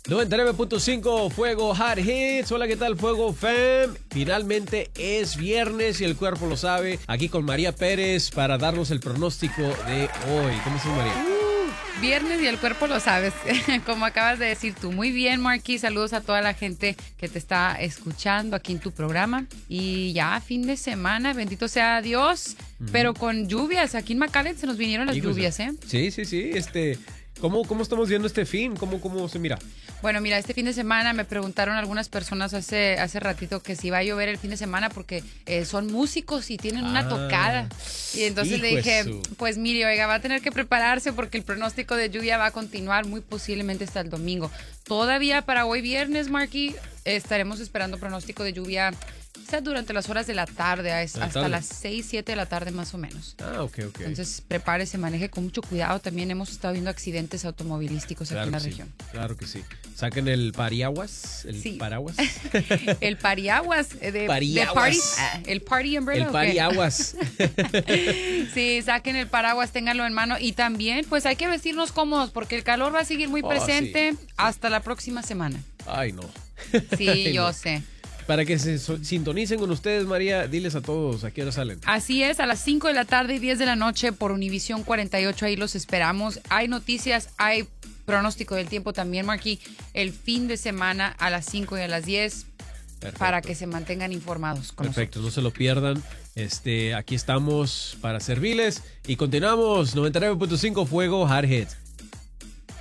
99.5 Fuego Hot Hits. Hola, ¿qué tal, Fuego Fam? Finalmente es viernes y el cuerpo lo sabe. Aquí con María Pérez para darnos el pronóstico de hoy. ¿Cómo estás, María? Viernes y el cuerpo lo sabes, como acabas de decir tú. Muy bien, Marquis. Saludos a toda la gente que te está escuchando aquí en tu programa. Y ya, fin de semana, bendito sea Dios. Pero con lluvias, aquí en McAllen se nos vinieron las lluvias, ¿eh? Sí. ¿Cómo estamos viendo este fin? ¿Cómo se mira? Bueno, mira, este fin de semana me preguntaron algunas personas hace ratito que si iba a llover el fin de semana porque son músicos y tienen una tocada. Y entonces le dije, pues mire, oiga, va a tener que prepararse porque el pronóstico de lluvia va a continuar muy posiblemente hasta el domingo. Todavía para hoy viernes, Marky, estaremos esperando pronóstico de lluvia quizás durante las horas de la tarde, hasta las 6, 7 de la tarde más o menos. Ok. Entonces prepárese, maneje con mucho cuidado. También hemos estado viendo accidentes automovilísticos aquí en la región. Claro que sí. Saquen el paraguas. Paraguas. El pariaguas de party. El party umbrella. El pariaguas. Sí, saquen el paraguas, ténganlo en mano. Y también, pues hay que vestirnos cómodos porque el calor va a seguir muy presente hasta la próxima semana. Ay, no. Sí, yo sé. Para que se sintonicen con ustedes, María, diles a todos a qué hora salen. Así es, a las 5 de la tarde y 10 de la noche por Univisión 48, ahí los esperamos. Hay noticias, hay pronóstico del tiempo también, Marky, el fin de semana a las 5 y a las 10. Perfecto. Para que se mantengan informados con Perfecto, nosotros. No se lo pierdan. Aquí estamos para servirles y continuamos. 99.5 Fuego Hot Hits.